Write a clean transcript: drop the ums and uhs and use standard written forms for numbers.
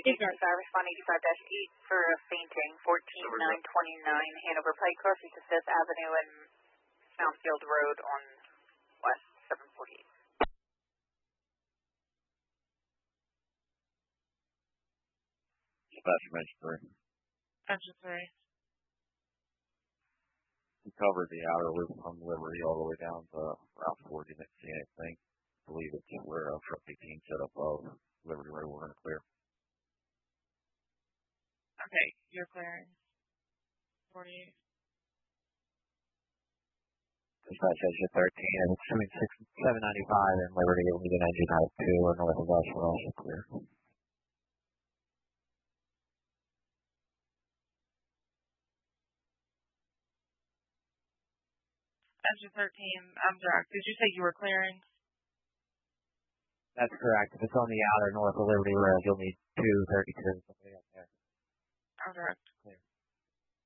respond 85-8 for a fainting, 14929 Hanover Pike, crosses to 5th Avenue and Soundfield Road on West 748. Dispatch Mention 3. Mention 3. We covered the outer loop from Liberty all the way down to Route 4. Didn't see anything. I believe it's where Truck 18 set up of Liberty Road. We're going to clear. Okay, you're clearing. 48. Dispatch Engine 13, and assuming 795 and Liberty will need an engine out to or north of us, we're also clear. Engine 13, I'm direct. Did you say you were clearing? That's correct. If it's on the outer north of Liberty Road, you'll need 232. Something up there. I'm direct. Clear.